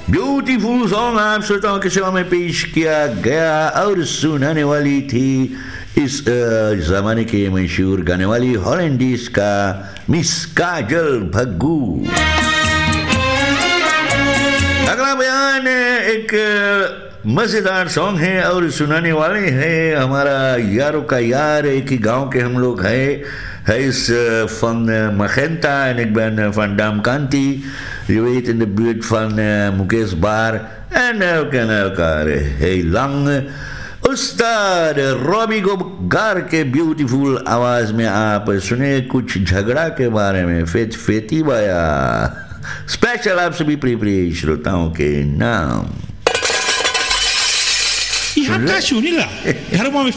Beautiful song आप श्रोताओं के सेवा में पेश किया गया और सुनाने वाली थी इस जमाने के मशहूर गाने वाली हॉलैंडिस का मिस काजल भग्गू। अगला बयान एक मजेदार सॉन्ग है और सुनाने वाले हैं हमारा यारों का यार, एक ही गांव के हम लोग हैं। Hij is van Magenta en ik ben van Damkanti. Je weet, in de buurt van Mugesbar. En we kennen elkaar heel lang. Ustad Robbie गोगार के ब्यूटीफुल आवाज में आप सुने कुछ झगड़ा के बारे में फेती बाया, स्पेशल आप सभी प्रिय श्रोताओं के नाम। Ihan käsy niillä. Ihan vaan